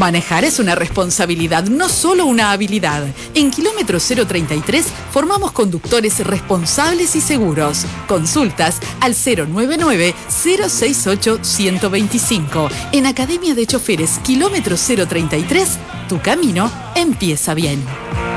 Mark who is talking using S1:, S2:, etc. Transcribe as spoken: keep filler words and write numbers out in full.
S1: Manejar es una responsabilidad, no solo una habilidad. En Kilómetro cero treinta y tres formamos conductores responsables y seguros. Consultas al cero nueve nueve, cero seis ocho, uno dos cinco. En Academia de Choferes Kilómetro cero treinta y tres, tu camino empieza bien.